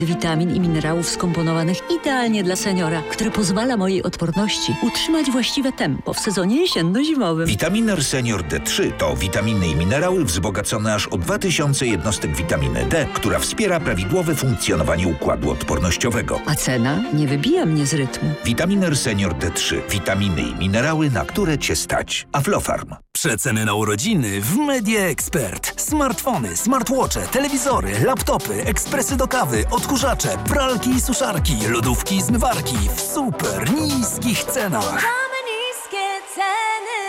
Witamin i minerałów skomponowanych idealnie dla seniora, który pozwala mojej odporności utrzymać właściwe tempo w sezonie jesienno-zimowym. Vitaminer Senior D3 to witaminy i minerały wzbogacone aż o 2000 jednostek witaminy D, która wspiera prawidłowe funkcjonowanie układu odpornościowego. A cena nie wybija mnie z rytmu. Vitaminer Senior D3. Witaminy i minerały, na które Cię stać. Aflofarm. Przeceny na urodziny w Media Expert. Smartfony, smartwatche, telewizory, laptopy, ekspresy do kawy, odkurzacze, pralki i suszarki, lodówki i zmywarki w super niskich cenach. Mamy niskie ceny.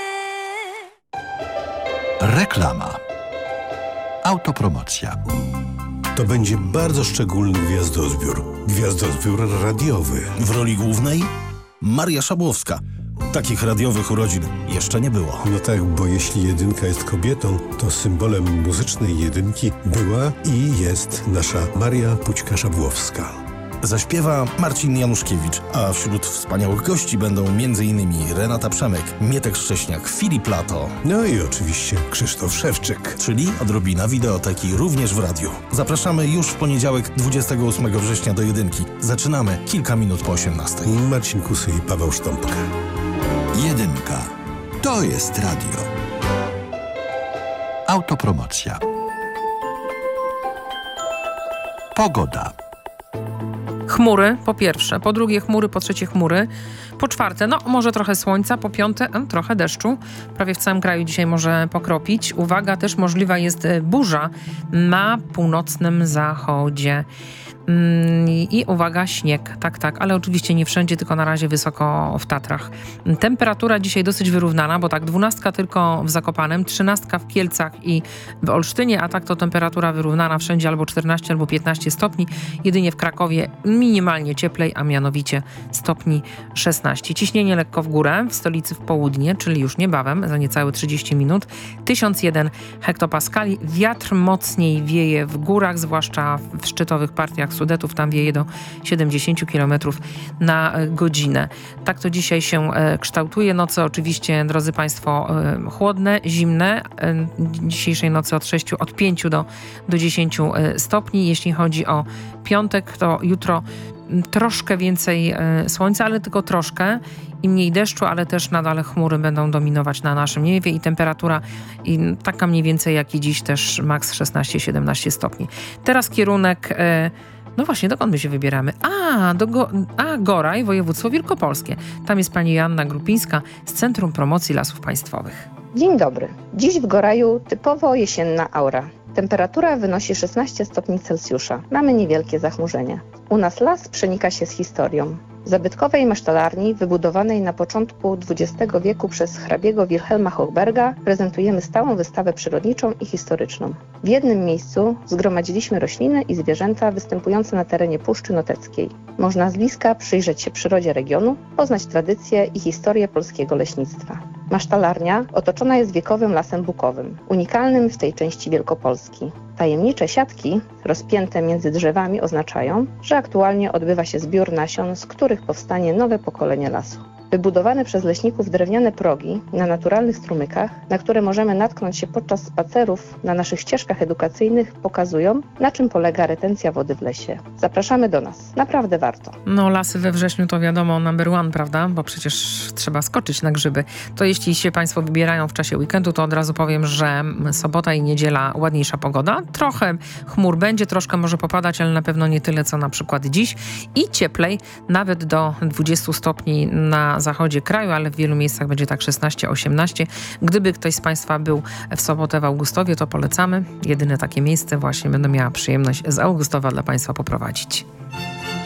Reklama. Autopromocja. To będzie bardzo szczególny gwiazdozbiór. Gwiazdozbiór radiowy. W roli głównej Maria Szabłowska. Takich radiowych urodzin jeszcze nie było. No tak, bo jeśli jedynka jest kobietą, to symbolem muzycznej jedynki była i jest nasza Maria Pućka-Szabłowska. Zaśpiewa Marcin Januszkiewicz, a wśród wspaniałych gości będą m.in. Renata Przemek, Mietek Szcześniak, Filip Lato. No i oczywiście Krzysztof Szewczyk. Czyli odrobina wideoteki również w radiu. Zapraszamy już w poniedziałek 28 września do jedynki. Zaczynamy kilka minut po 18. Marcin Kusy i Paweł Sztompka. Jedynka. To jest radio. Autopromocja. Pogoda. Chmury po pierwsze, po drugie chmury, po trzecie chmury, po czwarte, no może trochę słońca, po piąte trochę deszczu. Prawie w całym kraju dzisiaj może pokropić. Uwaga, też możliwa jest burza na północnym zachodzie. I uwaga, śnieg, tak, ale oczywiście nie wszędzie, tylko na razie wysoko w Tatrach. Temperatura dzisiaj dosyć wyrównana, bo tak 12 tylko w Zakopanem, 13 w Kielcach i w Olsztynie, a tak to temperatura wyrównana wszędzie albo 14, albo 15 stopni. Jedynie w Krakowie minimalnie cieplej, a mianowicie stopni 16. Ciśnienie lekko w górę, w stolicy w południe, czyli już niebawem, za niecałe 30 minut, 1001 hektopaskali. Wiatr mocniej wieje w górach, zwłaszcza w szczytowych partiach Sudetów, tam wieje do 70 km na godzinę. Tak to dzisiaj się kształtuje. Noce oczywiście, drodzy Państwo, chłodne, zimne. Dzisiejszej nocy od 5 do 10 stopni. Jeśli chodzi o piątek, to jutro troszkę więcej słońca, ale tylko troszkę i mniej deszczu, ale też nadal chmury będą dominować na naszym niebie i temperatura taka mniej więcej jak i dziś, też maks 16-17 stopni. Teraz kierunek... No właśnie, dokąd my się wybieramy? Goraj, województwo wielkopolskie. Tam jest pani Joanna Grupińska z Centrum Promocji Lasów Państwowych. Dzień dobry. Dziś w Goraju typowo jesienna aura. Temperatura wynosi 16 stopni Celsjusza. Mamy niewielkie zachmurzenie. U nas las przenika się z historią. W zabytkowej masztalarni, wybudowanej na początku XX wieku przez hrabiego Wilhelma Hochberga, prezentujemy stałą wystawę przyrodniczą i historyczną. W jednym miejscu zgromadziliśmy rośliny i zwierzęta występujące na terenie Puszczy Noteckiej. Można z bliska przyjrzeć się przyrodzie regionu, poznać tradycje i historię polskiego leśnictwa. Masztalarnia otoczona jest wiekowym lasem bukowym, unikalnym w tej części Wielkopolski. Tajemnicze siatki rozpięte między drzewami oznaczają, że aktualnie odbywa się zbiór nasion, z których powstanie nowe pokolenie lasu. Wybudowane przez leśników drewniane progi na naturalnych strumykach, na które możemy natknąć się podczas spacerów na naszych ścieżkach edukacyjnych, pokazują, na czym polega retencja wody w lesie. Zapraszamy do nas. Naprawdę warto. No lasy we wrześniu to wiadomo number one, prawda? Bo przecież trzeba skoczyć na grzyby. To jeśli się Państwo wybierają w czasie weekendu, to od razu powiem, że sobota i niedziela ładniejsza pogoda. Trochę chmur będzie, troszkę może popadać, ale na pewno nie tyle, co na przykład dziś. I cieplej, nawet do 20 stopni na zachodzie kraju, ale w wielu miejscach będzie tak 16-18. Gdyby ktoś z Państwa był w sobotę w Augustowie, to polecamy. Jedyne takie miejsce właśnie będę miała przyjemność z Augustowa dla Państwa poprowadzić.